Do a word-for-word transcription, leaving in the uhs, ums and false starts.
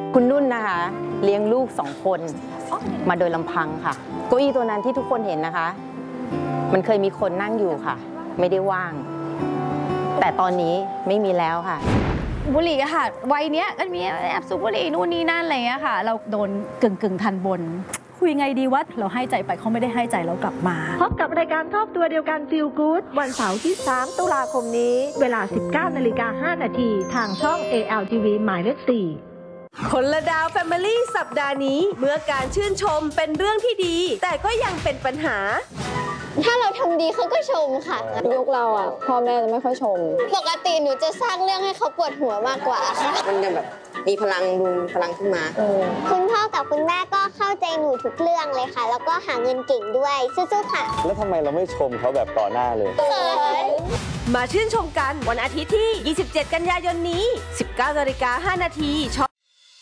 คุณนุ่นนะคะเลี้ยงลูกสองคนมาโดยลำพังค่ะเก้าอี้ตัวนั้นที่ทุกคนเห็นนะคะมันเคยมีคนนั่งอยู่ค่ะไม่ได้ว่างแต่ตอนนี้ไม่มีแล้วค่ะบุหรี่ค่ะวัยเนี้ยก็มีแอบสูบบุหรี่นู่นนี่นั่นอะไรเงี้ยค่ะเราโดนกึ่งกึ่งทันบนคุยไงดีวะเราให้ใจไปเขาไม่ได้ให้ใจเรากลับมาพบกับรายการครอบครัวเดียวกัน Feel Good วันเสาร์ที่สามตุลาคมนี้เวลา สิบเก้านาฬิกาห้านาทีทางช่อง เอ แอล ที วี หมายเลขสี่คนละดาวแฟมิลี่สัปดาห์นี้เมื่อการชื่นชมเป็นเรื่องที่ดีแต่ก็ยังเป็นปัญหาถ้าเราทำดีเขาก็ชมค่ะยุคเราอ่ะพ่อแม่จะไม่ค่อยชมปกติหนูจะสร้างเรื่องให้เขาปวดหัวมากกว่าค่ะมันจะแบบมีพลังดูพลังขึ้นมาคุณพ่อกับคุณแม่ก็เข้าใจหนูทุกเรื่องเลยค่ะแล้วก็หาเงินเก่งด้วยสู้ๆค่ะแล้วทำไมเราไม่ชมเขาแบบต่อหน้าเลยมาชื่นชมกันวันอาทิตย์ที่ยี่สิบเจ็ดกันยายนนี้ สิบเก้านาฬิกาห้านาที